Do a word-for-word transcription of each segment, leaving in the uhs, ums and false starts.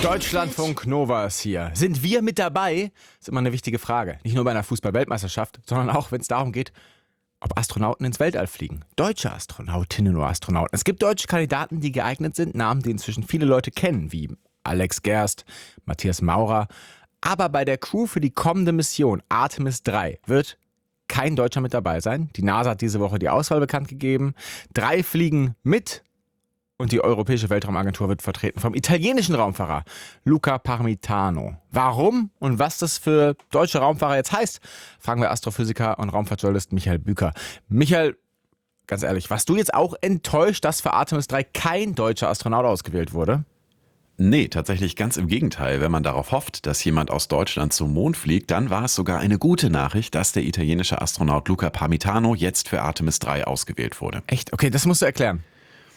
Deutschlandfunk Nova ist hier. Sind wir mit dabei? Das ist immer eine wichtige Frage. Nicht nur bei einer Fußball-Weltmeisterschaft, sondern auch, wenn es darum geht, ob Astronauten ins Weltall fliegen. Deutsche Astronautinnen oder Astronauten. Es gibt deutsche Kandidaten, die geeignet sind, Namen, die inzwischen viele Leute kennen, wie Alex Gerst, Matthias Maurer. Aber bei der Crew für die kommende Mission Artemis drei wird kein Deutscher mit dabei sein. Die NASA hat diese Woche die Auswahl bekannt gegeben. Drei fliegen mit. Und die Europäische Weltraumagentur wird vertreten vom italienischen Raumfahrer Luca Parmitano. Warum und was das für deutsche Raumfahrer jetzt heißt, fragen wir Astrophysiker und Raumfahrtjournalist Michael Büker. Michael, ganz ehrlich, warst du jetzt auch enttäuscht, dass für Artemis drei kein deutscher Astronaut ausgewählt wurde? Nee, tatsächlich ganz im Gegenteil. Wenn man darauf hofft, dass jemand aus Deutschland zum Mond fliegt, dann war es sogar eine gute Nachricht, dass der italienische Astronaut Luca Parmitano jetzt für Artemis drei ausgewählt wurde. Echt? Okay, das musst du erklären.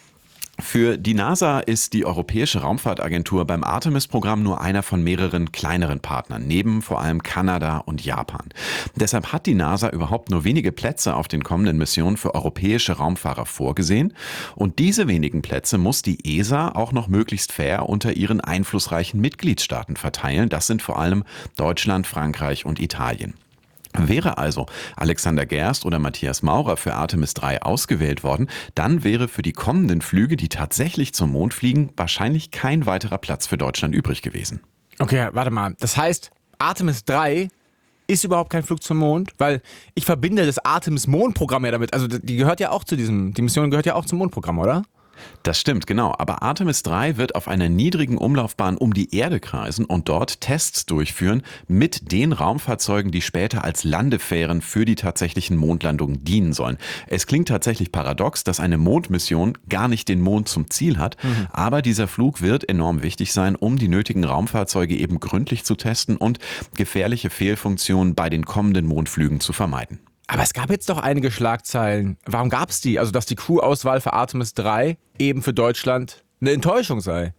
Für die NASA ist die Europäische Raumfahrtagentur beim Artemis-Programm nur einer von mehreren kleineren Partnern, neben vor allem Kanada und Japan. Deshalb hat die NASA überhaupt nur wenige Plätze auf den kommenden Missionen für europäische Raumfahrer vorgesehen. Und diese wenigen Plätze muss die E S A auch noch möglichst fair unter ihren einflussreichen Mitgliedstaaten verteilen. Das sind vor allem Deutschland, Frankreich und Italien. Wäre also Alexander Gerst oder Matthias Maurer für Artemis drei ausgewählt worden, dann wäre für die kommenden Flüge, die tatsächlich zum Mond fliegen, wahrscheinlich kein weiterer Platz für Deutschland übrig gewesen. Okay, warte mal. Das heißt, Artemis drei ist überhaupt kein Flug zum Mond? Weil ich verbinde das Artemis-Mondprogramm ja damit. Also die gehört ja auch zu diesem, die Mission gehört ja auch zum Mondprogramm, oder? Das stimmt, genau. Aber Artemis drei wird auf einer niedrigen Umlaufbahn um die Erde kreisen und dort Tests durchführen mit den Raumfahrzeugen, die später als Landefähren für die tatsächlichen Mondlandungen dienen sollen. Es klingt tatsächlich paradox, dass eine Mondmission gar nicht den Mond zum Ziel hat, mhm. aber dieser Flug wird enorm wichtig sein, um die nötigen Raumfahrzeuge eben gründlich zu testen und gefährliche Fehlfunktionen bei den kommenden Mondflügen zu vermeiden. Aber es gab jetzt doch einige Schlagzeilen. Warum gab es die? Also, dass die Crew-Auswahl für Artemis drei eben für Deutschland eine Enttäuschung sei.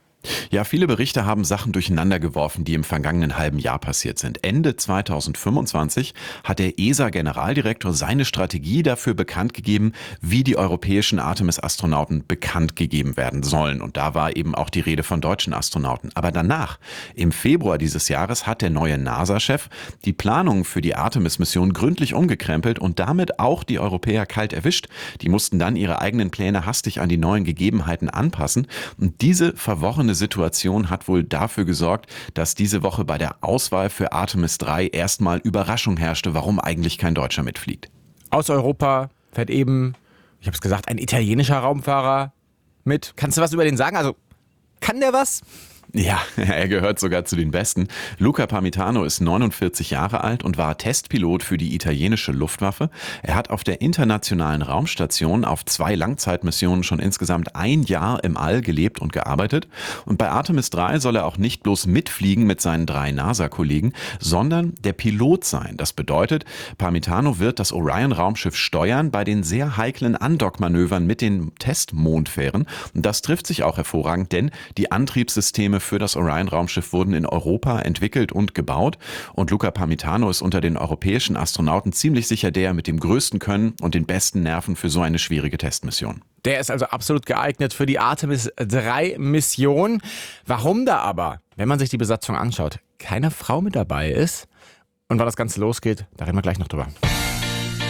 Ja, viele Berichte haben Sachen durcheinander geworfen, die im vergangenen halben Jahr passiert sind. Ende zweitausendfünfundzwanzig hat der E S A-Generaldirektor seine Strategie dafür bekannt gegeben, wie die europäischen Artemis-Astronauten bekannt gegeben werden sollen. Und da war eben auch die Rede von deutschen Astronauten. Aber danach, im Februar dieses Jahres, hat der neue NASA-Chef die Planungen für die Artemis-Mission gründlich umgekrempelt und damit auch die Europäer kalt erwischt. Die mussten dann ihre eigenen Pläne hastig an die neuen Gegebenheiten anpassen. Und diese verworrene Situation hat wohl dafür gesorgt, dass diese Woche bei der Auswahl für Artemis drei erstmal Überraschung herrschte, warum eigentlich kein Deutscher mitfliegt. Aus Europa fährt eben, ich habe es gesagt, ein italienischer Raumfahrer mit. Kannst du was über den sagen? Also, kann der was? Ja, er gehört sogar zu den Besten. Luca Parmitano ist neunundvierzig Jahre alt und war Testpilot für die italienische Luftwaffe. Er hat auf der internationalen Raumstation auf zwei Langzeitmissionen schon insgesamt ein Jahr im All gelebt und gearbeitet. Und bei Artemis drei soll er auch nicht bloß mitfliegen mit seinen drei NASA-Kollegen, sondern der Pilot sein. Das bedeutet, Parmitano wird das Orion-Raumschiff steuern bei den sehr heiklen Andockmanövern mit den Testmondfähren. Und das trifft sich auch hervorragend, denn die Antriebssysteme für das Orion-Raumschiff wurden in Europa entwickelt und gebaut. Und Luca Parmitano ist unter den europäischen Astronauten ziemlich sicher der mit dem größten Können und den besten Nerven für so eine schwierige Testmission. Der ist also absolut geeignet für die Artemis drei Mission. Warum da aber, wenn man sich die Besatzung anschaut, keine Frau mit dabei ist? Und wann das Ganze losgeht, da reden wir gleich noch drüber.